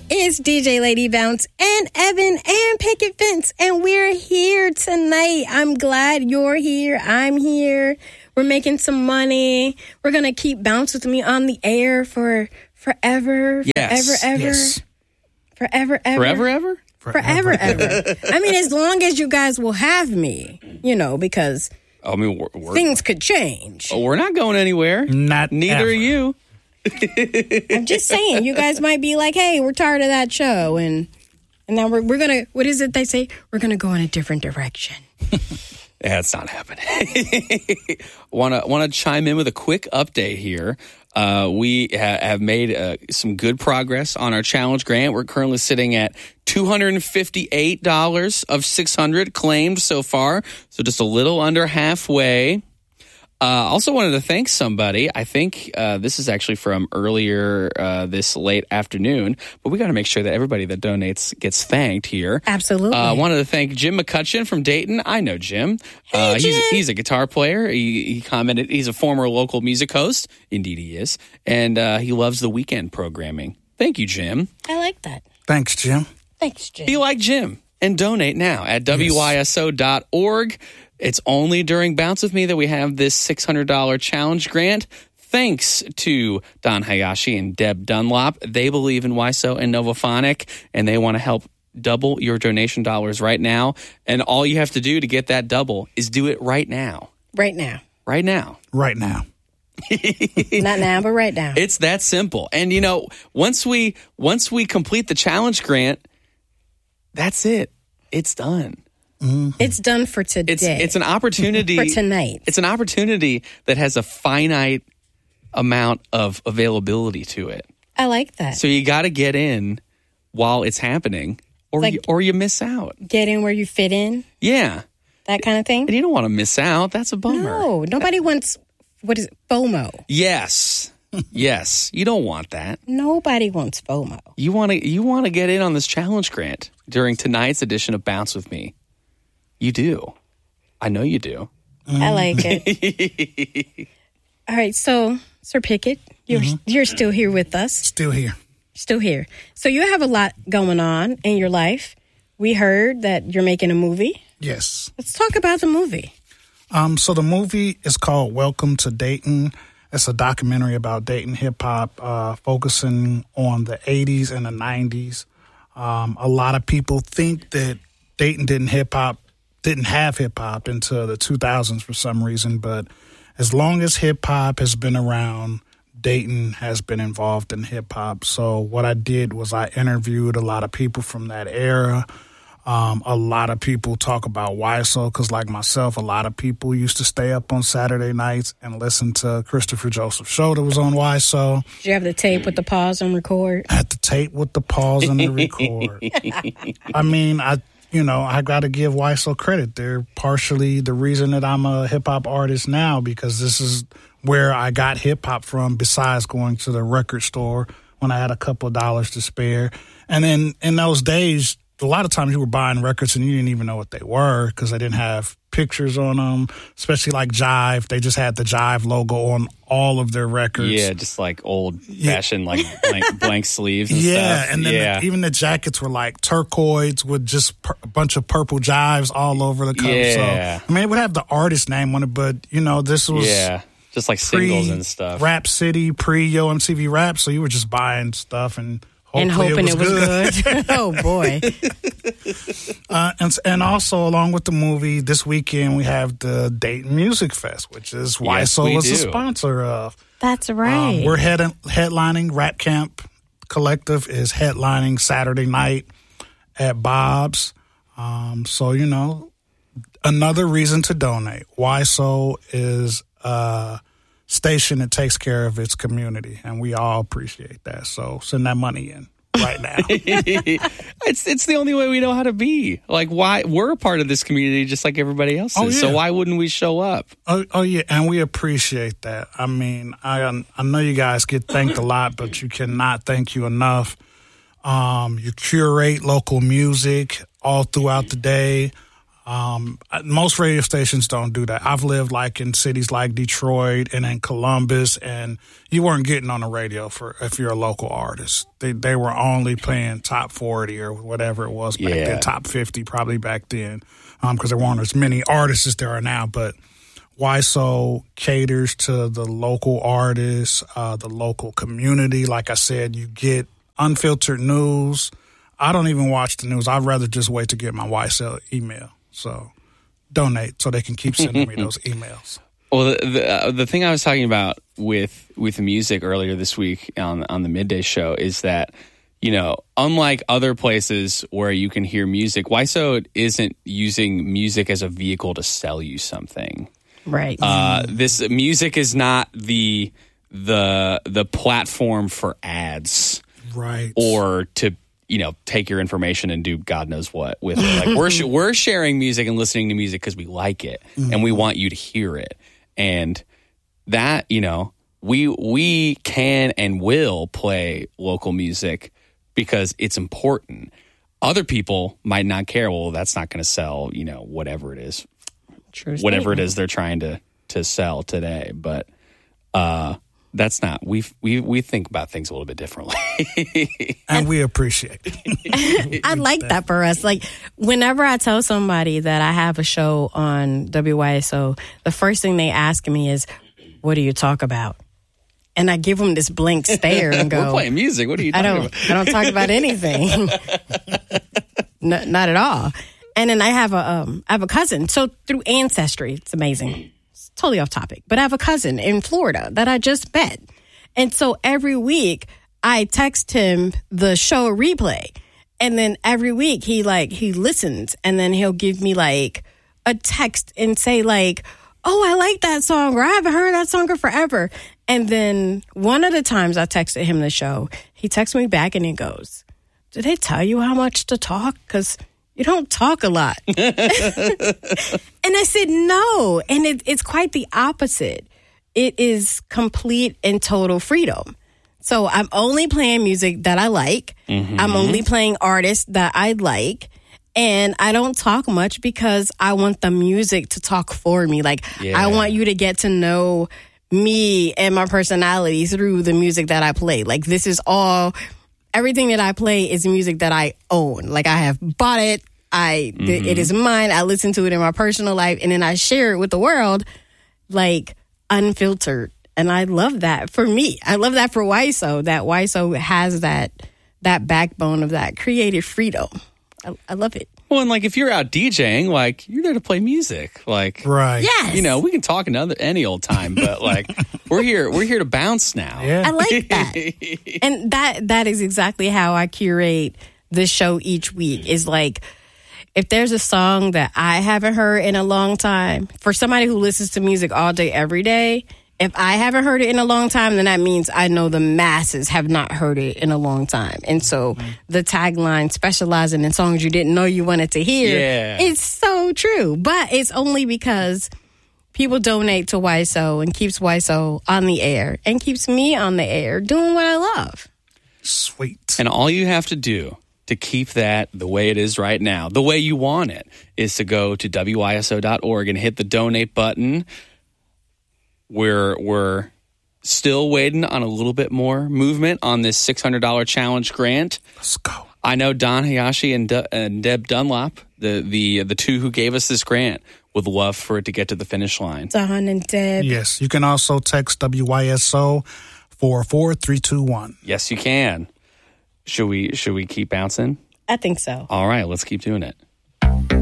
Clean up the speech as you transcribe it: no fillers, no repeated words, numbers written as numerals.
It's DJ Lady Bounce and Evan and Picket Fence, and we're here tonight. I'm glad you're here. I'm here. We're making some money. We're going to keep Bounce With Me on the air for forever. Yes. Forever, ever. Yes. Forever, ever. Forever, ever? Forever, ever. I mean, as long as you guys will have me, because things could change. We're not going anywhere. Neither ever. are you. I'm just saying, you guys might be like, hey, we're tired of that show. And now we're going to, what is it they say? We're going to go in a different direction. Yeah, it's not happening. Want to chime in with a quick update here. We have made some good progress on our challenge grant. We're currently sitting at $258 of $600 claimed so far, so just a little under halfway. Also wanted to thank somebody. I think this is actually from earlier this late afternoon, but we got to make sure that everybody that donates gets thanked here. Absolutely. Wanted to thank Jim McCutcheon from Dayton. I know Jim. Hey, Jim. He's a guitar player. He commented he's a former local music host. Indeed he is. And he loves the weekend programming. Thank you, Jim. I like that. Thanks, Jim. Thanks, Jim. Be like Jim and donate now at WYSO.org. It's only during Bounce With Me that we have this $600 challenge grant. Thanks to Don Hayashi and Deb Dunlop. They believe in WYSO and Novophonic, and they want to help double your donation dollars right now. And all you have to do to get that double is do it right now. Right now. Right now. Right now. Not now, but right now. It's that simple. And, once we complete the challenge grant, that's it. It's done. Mm-hmm. It's done for today. It's an opportunity for tonight. It's an opportunity that has a finite amount of availability to it. I like that. So you got to get in while it's happening, or you miss out. Get in where you fit in. Yeah, that kind of thing. And you don't want to miss out. That's a bummer. No, nobody wants. What is it? FOMO? Yes. Yes, you don't want that. Nobody wants FOMO. You want to get in on this challenge grant during tonight's edition of Bounce With Me. You do. I know you do. I like it. All right, so Sir Pickett, you're still here with us. Still here. Still here. So you have a lot going on in your life. We heard that you're making a movie. Yes. Let's talk about the movie. So the movie is called Welcome to Dayton. It's a documentary about Dayton hip-hop, focusing on the 80s and the 90s. A lot of people think that Dayton didn't have hip-hop until the 2000s for some reason, but as long as hip-hop has been around, Dayton has been involved in hip-hop. So what I did was I interviewed a lot of people from that era. A lot of people talk about WYSO because, like myself, a lot of people used to stay up on Saturday nights and listen to Christopher Joseph show that was on WYSO. Did you have the tape with the pause and record? I had the tape with the pause and the record. I mean, I got to give WYSO credit. They're partially the reason that I'm a hip-hop artist now, because this is where I got hip-hop from, besides going to the record store when I had a couple of dollars to spare. And then in those days, a lot of times you were buying records and you didn't even know what they were because they didn't have pictures on them, especially like Jive. They just had the Jive logo on all of their records. Yeah, just like old-fashioned, like blank sleeves and stuff. Yeah, and then even the jackets were like turquoise with just a bunch of purple Jives all over the cover. Yeah. So, I mean, it would have the artist name on it, but, this was... Yeah, just like singles and stuff. Rap City, pre-Yo MTV Rap, so you were just buying stuff and... hoping it was good. Oh, boy. And also, along with the movie, this weekend we have the Dayton Music Fest, which is WYSO is the sponsor of. That's right. We're headlining. Rap Camp Collective is headlining Saturday night at Bob's. So, another reason to donate. WYSO is station that takes care of its community, and we all appreciate that. So send that money in right now. It's the only way we know how to be. Like, why we're a part of this community just like everybody else is. Oh, yeah. So why wouldn't we show up? Oh yeah, and we appreciate that. I mean, I know you guys get thanked a lot, but you cannot thank you enough. You curate local music all throughout the day. Most radio stations don't do that. I've lived like in cities like Detroit and in Columbus, and you weren't getting on the radio if you're a local artist. They were only playing top 40 or whatever it was back then, top 50 probably back then, because there weren't as many artists as there are now. But YSO caters to the local artists, the local community. Like I said, you get unfiltered news. I don't even watch the news. I'd rather just wait to get my YSL email. So donate so they can keep sending me those emails. Well, the thing I was talking about with the music earlier this week on the midday show is that, you know, unlike other places where you can hear music, YSO isn't using music as a vehicle to sell you something. Right. This music is not the platform for ads. Right. Or to, you know, take your information and do God knows what with it. Like we're sharing music and listening to music because we like it and we want you to hear it. And that, you know, we can and will play local music because it's important. Other people might not care. Well, that's not going to sell, you know, whatever it is. True whatever it is they're trying to sell today. But that's not. We think about things a little bit differently. And we appreciate it. I like that for us. Like, whenever I tell somebody that I have a show on WYSO, the first thing they ask me is, what do you talk about? And I give them this blank stare and go, we're playing music. What are you talking about? I don't talk about anything. Not at all. And then I have a cousin. So through Ancestry, it's amazing. It's totally off topic. But I have a cousin in Florida that I just met. And so every week I text him the show replay. And then every week he listens, and then he'll give me like a text and say like, oh, I like that song, or I haven't heard that song in forever. And then one of the times I texted him the show, he texts me back and he goes, did they tell you how much to talk? Because you don't talk a lot. And I said, no. And it's quite the opposite. It is complete and total freedom. So I'm only playing music that I like. Mm-hmm. I'm only playing artists that I like. And I don't talk much because I want the music to talk for me. Like, I want you to get to know me and my personality through the music that I play. Like, this is all, everything that I play is music that I own. Like, I have bought it. It is mine. I listen to it in my personal life, and then I share it with the world, like, unfiltered. And I love that for me. I love that for YSO, that YSO has that backbone of that creative freedom. I love it. Well, and like if you're out DJing, like you're there to play music, like right. Yes. You know, we can talk any old time, but like we're here to bounce now. Yeah. I like that. And that is exactly how I curate this show each week. Is like, if there's a song that I haven't heard in a long time, for somebody who listens to music all day, every day, if I haven't heard it in a long time, then that means I know the masses have not heard it in a long time. And so the tagline, specializing in songs you didn't know you wanted to hear, is so true. But it's only because people donate to YSO and keeps YSO on the air and keeps me on the air doing what I love. Sweet. And all you have to do to keep that the way it is right now, the way you want it, is to go to WYSO.org and hit the donate button. We're still waiting on a little bit more movement on this $600 challenge grant. Let's go. I know Don Hayashi and Deb Dunlop, the two who gave us this grant, would love for it to get to the finish line. Don and Deb. Yes, you can also text WYSO 44321. Yes, you can. Should we keep bouncing? I think so. All right, let's keep doing it.